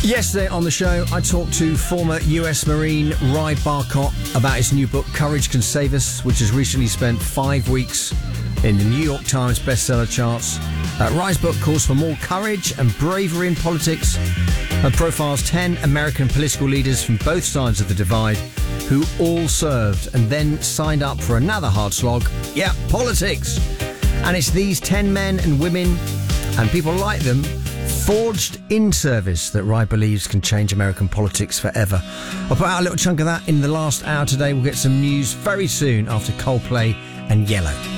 Yesterday on the show, I talked to former US Marine Ry Barcott about his new book, Courage Can Save Us, which has recently spent 5 weeks in the New York Times bestseller charts. Ry's book calls for more courage and bravery in politics and profiles 10 American political leaders from both sides of the divide who all served and then signed up for another hard slog. Yeah, politics. And it's these 10 men and women and people like them forged in service that Ry believes can change American politics forever. I'll put out a little chunk of that in the last hour today. We'll get some news very soon after Coldplay and Yellow.